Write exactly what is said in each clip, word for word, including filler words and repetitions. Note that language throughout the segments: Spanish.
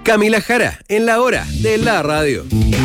Camila Jara, en la hora de la radio.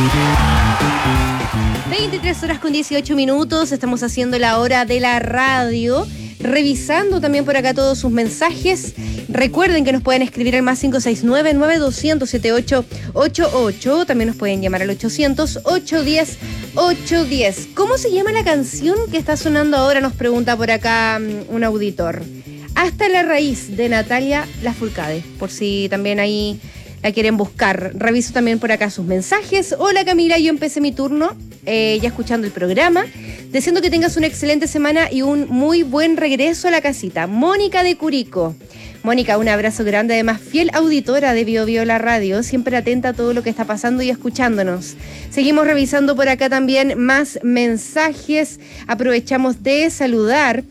veintitrés horas con dieciocho minutos, estamos haciendo la hora de la radio, revisando también por acá todos sus mensajes. Recuerden que nos pueden escribir al más cinco seis nueve, nueve dos cero cero, siete ocho ocho ocho, también nos pueden llamar al ochocientos, ochocientos diez, ochocientos diez. ¿Cómo se llama la canción que está sonando ahora? Nos pregunta por acá um, un auditor. Hasta la raíz, de Natalia Lafourcade, por si también ahí la quieren buscar. Reviso también por acá sus mensajes. Hola Camila, yo empecé mi turno eh, ya escuchando el programa, deseando que tengas una excelente semana y un muy buen regreso a la casita. Mónica de Curicó. Mónica, un abrazo grande, además fiel auditora de Bio Bio La Radio, siempre atenta a todo lo que está pasando y escuchándonos. Seguimos revisando por acá también más mensajes. Aprovechamos de saludar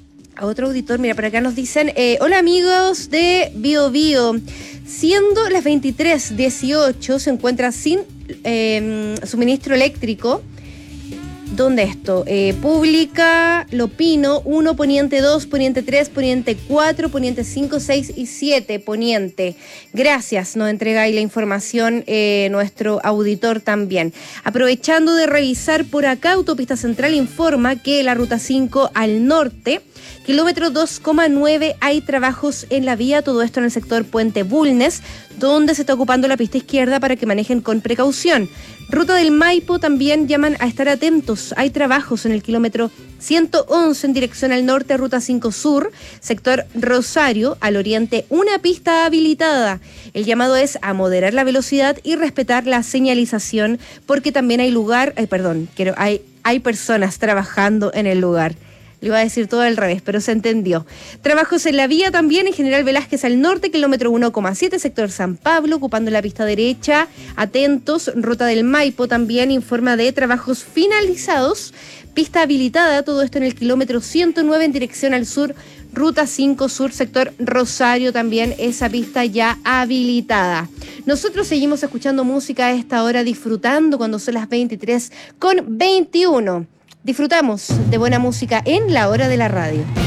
a otro auditor. Mira, por acá nos dicen, eh, hola amigos de Bio Bio. Siendo las veintitrés dieciocho, se encuentra sin eh, suministro eléctrico. ¿Dónde esto? Eh, Pública, Lopino, uno, Poniente dos, Poniente tres, Poniente cuatro, Poniente cinco, seis y siete, Poniente. Gracias, nos entrega ahí la información eh, nuestro auditor también. Aprovechando de revisar por acá, Autopista Central informa que la Ruta cinco al norte, kilómetro dos coma nueve, hay trabajos en la vía, todo esto en el sector Puente Bulnes, donde se está ocupando la pista izquierda para que manejen con precaución. Ruta del Maipo también llaman a estar atentos, hay trabajos en el kilómetro ciento once en dirección al norte, Ruta cinco Sur, sector Rosario, al oriente una pista habilitada. El llamado es a moderar la velocidad y respetar la señalización, porque también hay lugar, eh, perdón, quiero, hay, hay personas trabajando en el lugar. Le iba a decir todo al revés, pero se entendió. Trabajos en la vía también en General Velázquez al norte, kilómetro uno coma siete, sector San Pablo, ocupando la pista derecha. Atentos, Ruta del Maipo también informa de trabajos finalizados. Pista habilitada, todo esto en el kilómetro ciento nueve en dirección al sur, Ruta cinco Sur, sector Rosario también, esa pista ya habilitada. Nosotros seguimos escuchando música a esta hora, disfrutando cuando son las veintitrés con veintiuno. Disfrutamos de buena música en la hora de la radio.